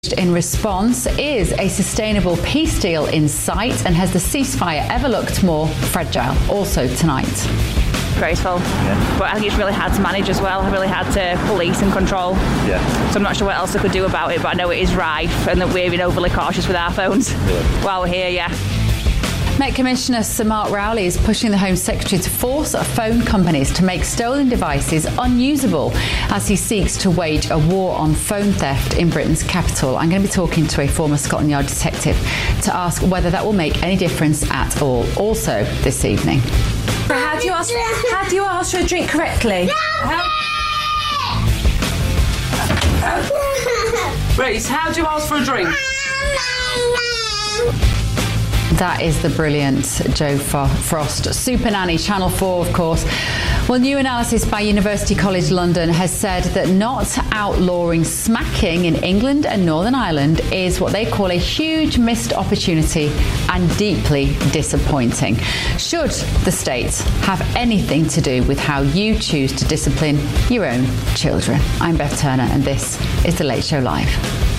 In response, is a sustainable peace deal in sight, and has the ceasefire ever looked more fragile? Also tonight. Graceful, but I think it's really hard to manage as well. Really hard to police and control. So I'm not sure what else I could do about it, but I know it is rife and that we're being overly cautious with our phones while we're here. Met Commissioner Sir Mark Rowley is pushing the Home Secretary to force phone companies to make stolen devices unusable as he seeks to wage a war on phone theft in Britain's capital. I'm going to be talking to a former Scotland Yard detective to ask whether that will make any difference at all. Also this evening. How do you ask for a drink correctly? Grace, how do you ask for a drink? That is the brilliant Jo Frost. Super Nanny, Channel 4, of course. Well, new analysis by University College London has said that not outlawing smacking in England and Northern Ireland is what they call a huge missed opportunity and deeply disappointing. Should the state have anything to do with how you choose to discipline your own children? I'm Bev Turner, and this is The Late Show Live.